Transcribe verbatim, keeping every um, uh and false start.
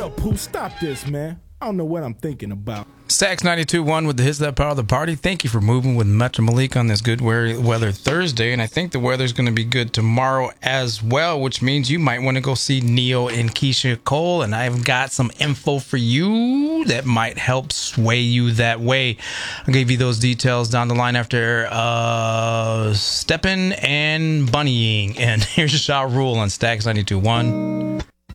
up, Pooh? Stop this, man. I don't know what I'm thinking about. Stacks ninety-two point one with the Hits That Power of the Party. Thank you for moving with Metro Malik on this good weather Thursday. And I think the weather's going to be good tomorrow as well, which means you might want to go see Neo and Keisha Cole. And I've got some info for you that might help sway you that way. I'll give you those details down the line after uh, Steppin' and Bunnying. And here's Ja Rule on Stacks ninety-two point one.